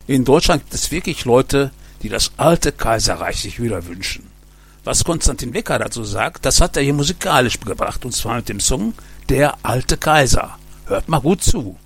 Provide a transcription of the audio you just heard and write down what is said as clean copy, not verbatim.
In Deutschland gibt es wirklich Leute, die das alte Kaiserreich sich wieder wünschen. Was Konstantin Wecker dazu sagt, das hat er hier musikalisch gebracht, und zwar mit dem Song Der alte Kaiser. Hört mal gut zu.